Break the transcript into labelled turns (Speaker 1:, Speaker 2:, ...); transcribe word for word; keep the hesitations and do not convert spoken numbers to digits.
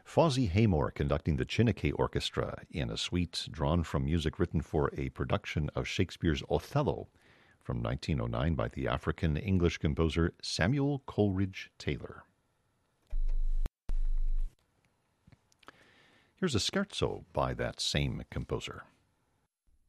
Speaker 1: Fawzi Haymore conducting the Chineke Orchestra in a suite drawn from music written for a production of Shakespeare's Othello from nineteen oh nine by the African-English composer Samuel Coleridge Taylor. Here's a scherzo by that same composer.